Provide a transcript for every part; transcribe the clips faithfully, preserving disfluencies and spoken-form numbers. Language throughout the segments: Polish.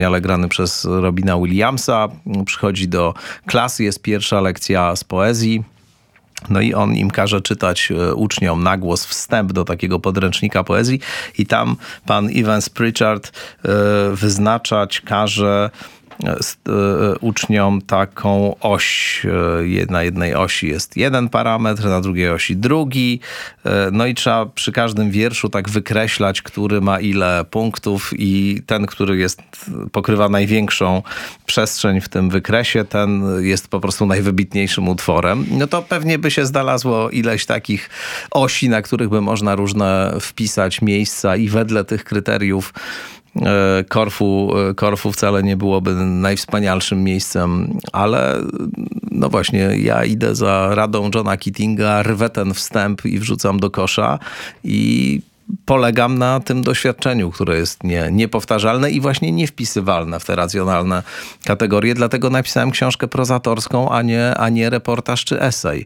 ale grany przez Robina Williamsa. Przychodzi do klasy, jest pierwsza lekcja z poezji. No i on im każe czytać uczniom na głos wstęp do takiego podręcznika poezji i tam pan Evans Pritchard wyznaczać każe uczniom taką oś. Na jednej osi jest jeden parametr, na drugiej osi drugi. No i trzeba przy każdym wierszu tak wykreślać, który ma ile punktów i ten, który jest, pokrywa największą przestrzeń w tym wykresie, ten jest po prostu najwybitniejszym utworem. No to pewnie by się znalazło ileś takich osi, na których by można różne wpisać miejsca i wedle tych kryteriów Korfu, Korfu wcale nie byłoby najwspanialszym miejscem, ale no właśnie, ja idę za radą Johna Keatinga, rwę ten wstęp i wrzucam do kosza i polegam na tym doświadczeniu, które jest nie, niepowtarzalne i właśnie niewpisywalne w te racjonalne kategorie. Dlatego napisałem książkę prozatorską, a nie, a nie reportaż czy esej,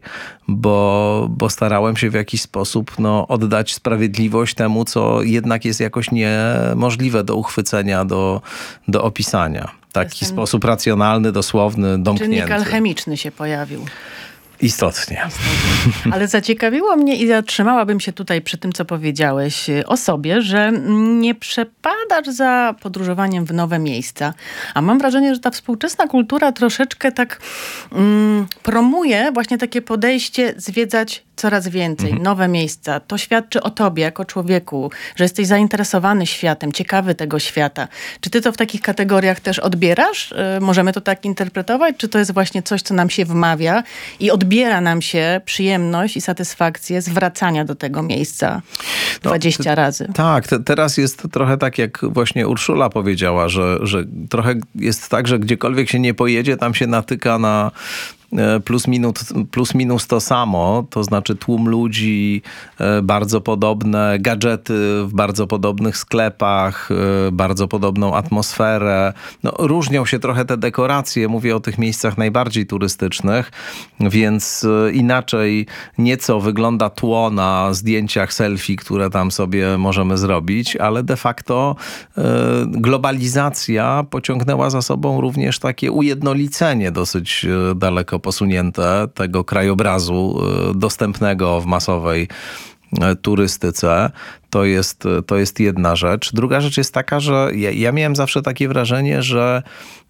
bo, bo starałem się w jakiś sposób no, oddać sprawiedliwość temu, co jednak jest jakoś niemożliwe do uchwycenia, do, do opisania. Taki Ten sposób racjonalny, dosłowny, domknięty. Czynnik alchemiczny się pojawił. Istotnie. Ale zaciekawiło mnie i zatrzymałabym się tutaj przy tym, co powiedziałeś o sobie, że nie przepadasz za podróżowaniem w nowe miejsca. A mam wrażenie, że ta współczesna kultura troszeczkę tak mm, promuje właśnie takie podejście zwiedzać coraz więcej, mhm. nowe miejsca. To świadczy o tobie jako człowieku, że jesteś zainteresowany światem, ciekawy tego świata. Czy ty to w takich kategoriach też odbierasz? Możemy to tak interpretować? Czy to jest właśnie coś, co nam się wmawia i odbiera nam się przyjemność i satysfakcję z wracania do tego miejsca dwadzieścia no, razy? Tak, te, teraz jest trochę tak, jak właśnie Urszula powiedziała, że, że trochę jest tak, że gdziekolwiek się nie pojedzie, tam się natyka na plus minus, plus minus to samo, to znaczy tłum ludzi, bardzo podobne gadżety w bardzo podobnych sklepach, bardzo podobną atmosferę. No, różnią się trochę te dekoracje, mówię o tych miejscach najbardziej turystycznych, więc inaczej nieco wygląda tło na zdjęciach selfie, które tam sobie możemy zrobić, ale de facto globalizacja pociągnęła za sobą również takie ujednolicenie dosyć daleko posunięte tego krajobrazu dostępnego w masowej turystyce. To jest, to jest jedna rzecz. Druga rzecz jest taka, że ja, ja miałem zawsze takie wrażenie, że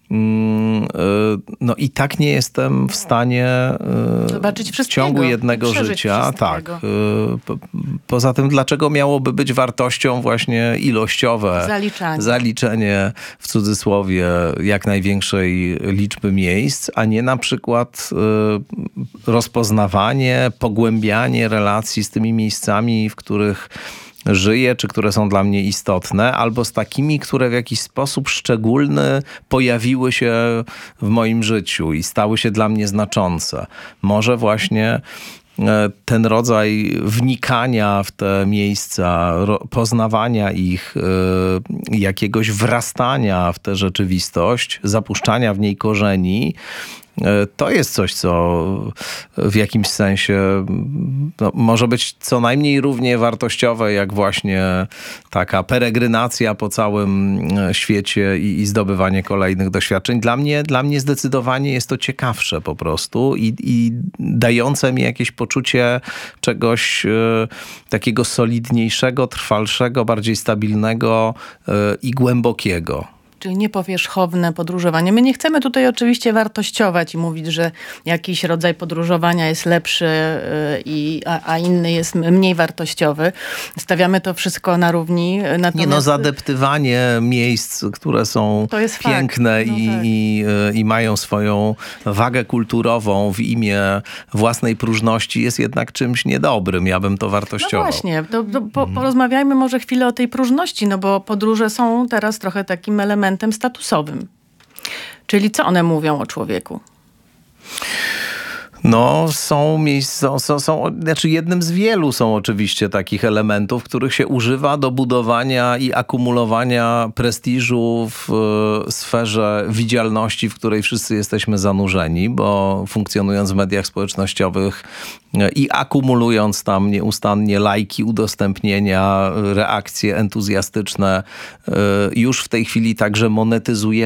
no i tak nie jestem w stanie zobaczyć w ciągu jednego życia. Tak. Po, poza tym, dlaczego miałoby być wartością właśnie ilościowe zaliczanie. zaliczenie w cudzysłowie jak największej liczby miejsc, a nie na przykład rozpoznawanie, pogłębianie relacji z tymi miejscami, w których żyję, czy które są dla mnie istotne, albo z takimi, które w jakiś sposób szczególny pojawiły się w moim życiu i stały się dla mnie znaczące. Może właśnie ten rodzaj wnikania w te miejsca, poznawania ich, jakiegoś wrastania w tę rzeczywistość, zapuszczania w niej korzeni, to jest coś, co w jakimś sensie no, może być co najmniej równie wartościowe, jak właśnie taka peregrynacja po całym świecie i, i zdobywanie kolejnych doświadczeń. Dla mnie, dla mnie zdecydowanie jest to ciekawsze po prostu i, i dające mi jakieś poczucie czegoś e, takiego solidniejszego, trwalszego, bardziej stabilnego e, i głębokiego. Czyli niepowierzchowne podróżowanie. My nie chcemy tutaj oczywiście wartościować i mówić, że jakiś rodzaj podróżowania jest lepszy, i, a, a inny jest mniej wartościowy. Stawiamy to wszystko na równi. Natomiast nie no, zadeptywanie miejsc, które są piękne no i, tak. i, i mają swoją wagę kulturową w imię własnej próżności jest jednak czymś niedobrym. Ja bym to wartościował. No właśnie. To, to po, porozmawiajmy może chwilę o tej próżności, no bo podróże są teraz trochę takim elementem statusowym. Czyli co one mówią o człowieku? No, są miejsca, są, są, znaczy jednym z wielu są oczywiście takich elementów, których się używa do budowania i akumulowania prestiżu w e, sferze widzialności, w której wszyscy jesteśmy zanurzeni, bo funkcjonując w mediach społecznościowych e, i akumulując tam nieustannie lajki, udostępnienia, reakcje entuzjastyczne, e, już w tej chwili także monetyzujemy